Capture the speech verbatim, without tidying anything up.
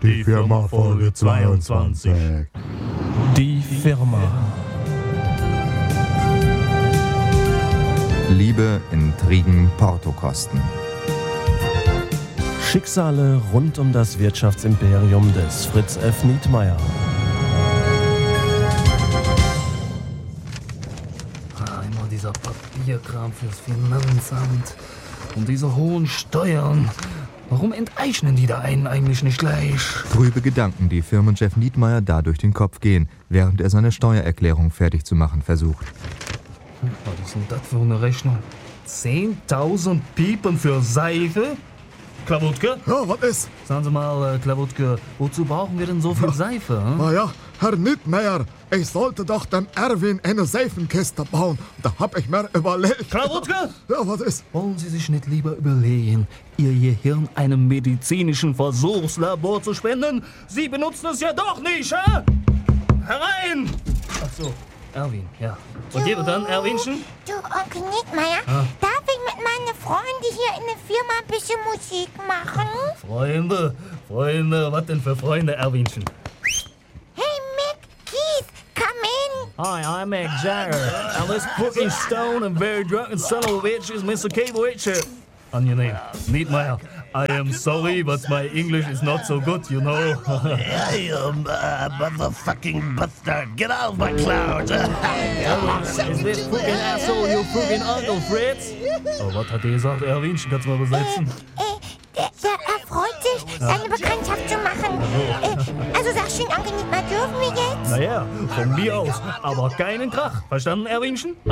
Die Firma Folge zweiundzwanzig. Die Firma. Liebe, Intrigen, Portokosten. Schicksale rund um das Wirtschaftsimperium des Fritz F. Nietmeyer. Ah, immer dieser Papierkram fürs Finanzamt und diese hohen Steuern. Warum enteignen die da einen eigentlich nicht gleich? Trübe Gedanken, die Firmenchef Nietmeyer da durch den Kopf gehen, während er seine Steuererklärung fertig zu machen versucht. Was ist denn das für eine Rechnung? zehntausend Piepen für Seife? Klawutke? Ja, was ist? Sagen Sie mal, äh, Klawutke, wozu brauchen wir denn so viel Seife? Hm? Na ja, Herr Nietmeyer, ich sollte doch dem Erwin eine Seifenkiste bauen. Da hab ich mir überlegt. Klawutke? Ja, was ist? Wollen Sie sich nicht lieber überlegen, Ihr Gehirn einem medizinischen Versuchslabor zu spenden? Sie benutzen es ja doch nicht, hä? Herein! Ach so, Erwin, ja. Und ihr dann, Erwinchen? Du, Onkel Nietmeyer, Ah. darf ich mit meinen Freunden hier in der Firma ein bisschen Musik machen? Freunde, Freunde, was denn für Freunde, Erwinchen? Hey, Mick, Keith, come in. Hi, I'm Mick Jagger, and this fucking stone and very drunken son of a bitch is Mister Kabelwitch. On your name, Nietmeyer. I am sorry, but my English is not so good, you know. Hey, um, uh, motherfucking bastard, get out of my cloud! Is this fucking asshole your fucking Uncle Fritz? Oh, was hat er gesagt, Erwinchen? Kannst du mal übersetzen? Äh, der, der erfreut sich, seine Bekanntschaft zu machen. Äh, also sag schön, Onkel Nietmeyer, dürfen wir jetzt? Naja, von mir aus, aber keinen Krach. Verstanden, Erwinchen?